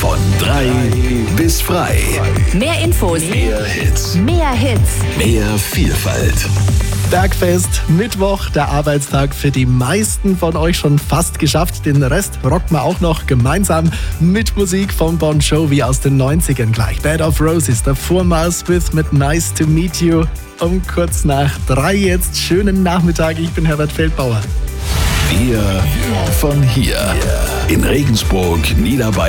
Von 3 bis frei. Mehr Infos, Mehr Hits, mehr Hits. mehr Vielfalt. Bergfest, Mittwoch, der Arbeitstag für die meisten von euch schon fast geschafft. Den Rest rocken wir auch noch gemeinsam mit Musik von Bon Jovi aus den 90ern gleich. Bed of Roses, davor Miles Smith mit Nice to Meet You. Um kurz nach 3 jetzt. Schönen Nachmittag, ich bin Herbert Feldbauer. Wir von hier. In Regensburg, Niederbayern.